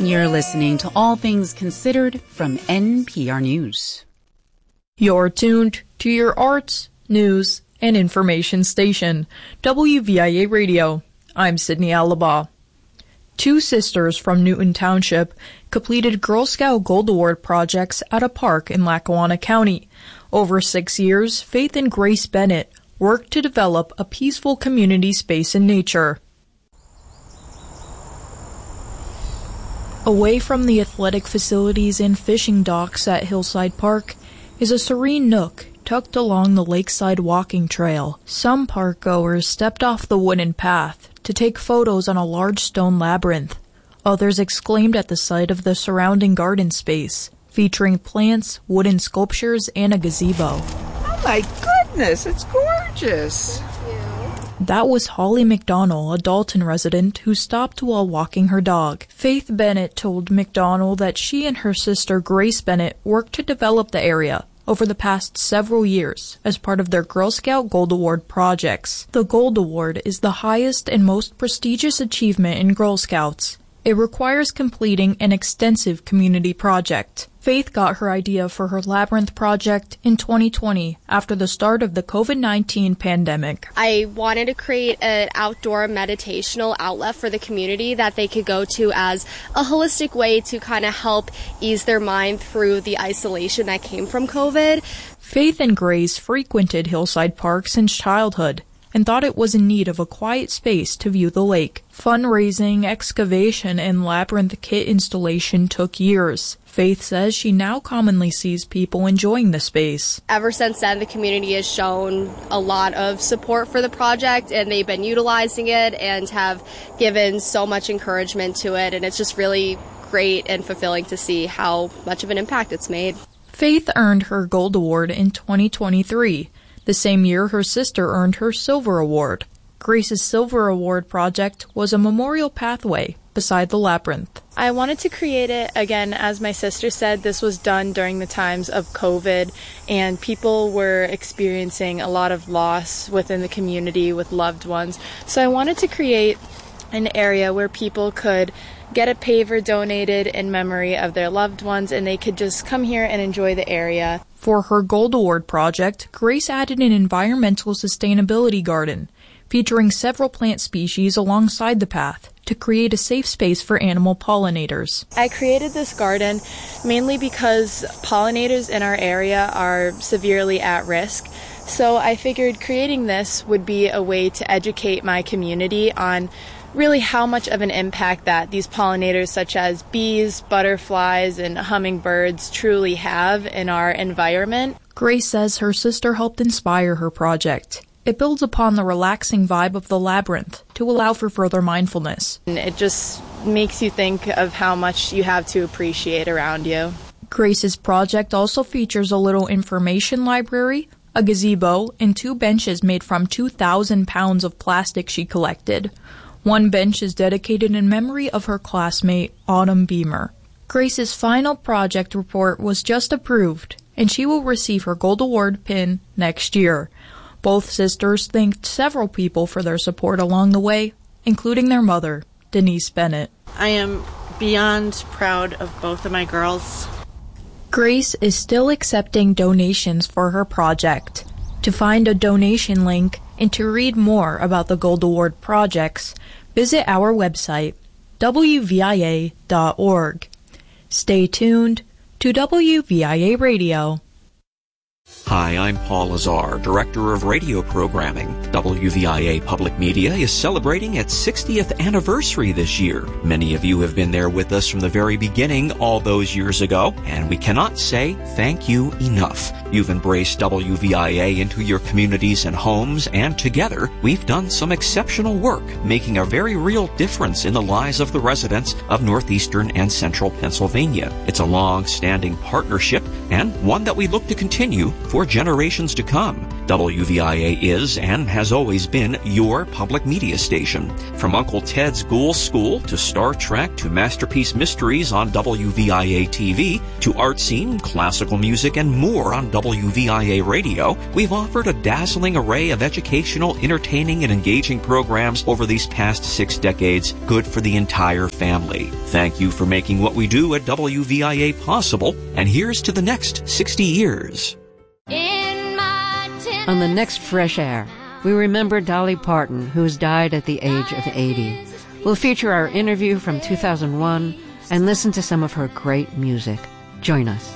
You're listening to All Things Considered from NPR News. You're tuned to your arts, news, and information station, WVIA Radio. I'm Sydney Alabaugh. Two sisters from Newton Township completed Girl Scout Gold Award projects at a park in Lackawanna County. Over 6 years, Faith and Grace Bennett worked to develop a peaceful community space in nature. Away from the athletic facilities and fishing docks at Hillside Park is a serene nook tucked along the lakeside walking trail. Some park goers stepped off the wooden path to take photos on a large stone labyrinth. Others exclaimed at the sight of the surrounding garden space, featuring plants, wooden sculptures, and a gazebo. Oh my goodness, it's gorgeous. That was Holly McDonnell, a Dalton resident who stopped while walking her dog. Faith Bennett told McDonnell that she and her sister Grace Bennett worked to develop the area over the past several years as part of their Girl Scout Gold Award projects. The Gold Award is the highest and most prestigious achievement in Girl Scouts. It requires completing an extensive community project. Faith got her idea for her Labyrinth project in 2020 after the start of the COVID-19 pandemic. I wanted to create an outdoor meditational outlet for the community that they could go to as a holistic way to kind of help ease their mind through the isolation that came from COVID. Faith and Grace frequented Hillside Park since childhood and thought it was in need of a quiet space to view the lake. Fundraising, excavation, and labyrinth kit installation took years. Faith says she now commonly sees people enjoying the space. Ever since then, the community has shown a lot of support for the project, and they've been utilizing it and have given so much encouragement to it, and it's just really great and fulfilling to see how much of an impact it's made. Faith earned her Gold Award in 2023. The same year, her sister earned her Silver Award. Grace's Silver Award project was a memorial pathway beside the labyrinth. I wanted to create it, again, as my sister said, this was done during the times of COVID, and people were experiencing a lot of loss within the community with loved ones. So I wanted to create an area where people could get a paver donated in memory of their loved ones, and they could just come here and enjoy the area. For her Gold Award project, Grace added an environmental sustainability garden, featuring several plant species alongside the path to create a safe space for animal pollinators. I created this garden mainly because pollinators in our area are severely at risk. So I figured creating this would be a way to educate my community on really how much of an impact that these pollinators such as bees, butterflies, and hummingbirds truly have in our environment. Grace says her sister helped inspire her project. It builds upon the relaxing vibe of the labyrinth to allow for further mindfulness. And it just makes you think of how much you have to appreciate around you. Grace's project also features a little information library, a gazebo, and 2 benches made from 2,000 pounds of plastic she collected. One bench is dedicated in memory of her classmate, Autumn Beamer. Grace's final project report was just approved, and she will receive her Gold Award pin next year. Both sisters thanked several people for their support along the way, including their mother, Denise Bennett. I am beyond proud of both of my girls. Grace is still accepting donations for her project. To find a donation link and to read more about the Gold Award projects, visit our website, wvia.org. Stay tuned to WVIA Radio. Hi, I'm Paul Lazar, Director of Radio Programming. WVIA Public Media is celebrating its 60th anniversary this year. Many of you have been there with us from the very beginning all those years ago, and we cannot say thank you enough. You've embraced WVIA into your communities and homes, and together we've done some exceptional work, making a very real difference in the lives of the residents of northeastern and central Pennsylvania. It's a long-standing partnership, and one that we look to continue for generations to come. WVIA is and has always been your public media station. From Uncle Ted's Ghoul School to Star Trek to Masterpiece Mysteries on WVIA TV to art scene, classical music, and more on WVIA Radio, we've offered a dazzling array of educational, entertaining, and engaging programs over these past 6 decades, good for the entire family. Thank you for making what we do at WVIA possible, and here's to the next 60 years. On the next Fresh Air, we remember Dolly Parton, who has died at the age of 80. We'll feature our interview from 2001 and listen to some of her great music. Join us.